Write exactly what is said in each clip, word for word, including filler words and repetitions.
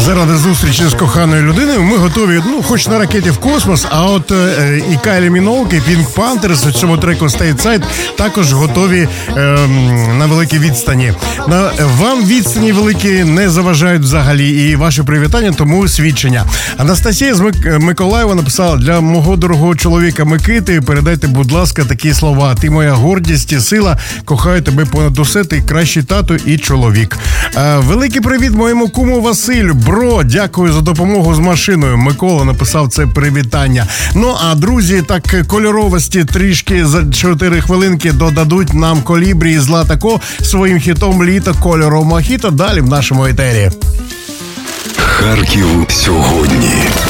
заради зустрічі з коханою людиною ми готові, ну, хоч на ракеті в космос, а от е, і Кайлі Міноуг, і Pink Panthers у цьому треку Stateside також готові е, на великій відстані. На, вам відстані великі не заважають взагалі, і ваші привітання тому свідчення. Анастасія з Мик- Миколаєва написала: для мого дорогого чоловіка Микити передайте, будь ласка, такі слова: ти моя гордість і сила, кохаю тебе понад усе, ти кращий тато і чоловік. Е, великий привіт моєму куму Василю. Бро, дякую за допомогу з машиною. Микола написав це привітання. Ну, а друзі, так кольоровості трішки за чотири хвилинки додадуть нам Колібрі і Злата Ко своїм хітом «Літо кольору мохіто» далі в нашому етері. Харків сьогодні.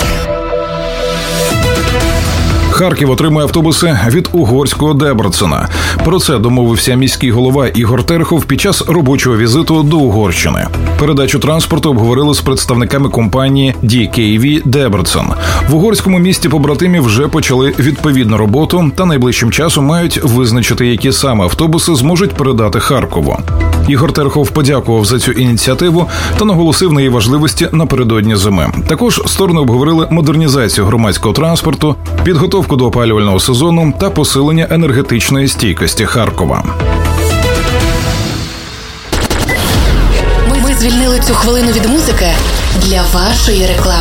Харків отримує автобуси від угорського Дебрецена. Про це домовився міський голова Ігор Терхов під час робочого візиту до Угорщини. Передачу транспорту обговорили з представниками компанії ді кей ві Дебрецен. В угорському місті побратимі вже почали відповідну роботу та найближчим часом мають визначити, які саме автобуси зможуть передати Харкову. Ігор Терхов подякував за цю ініціативу та наголосив на її важливості напередодні зими. Також сторони обговорили модернізацію громадського транспорту, підготовку до опалювального сезону та посилення енергетичної стійкості Харкова. Ми звільнили цю хвилину від музики для вашої реклами.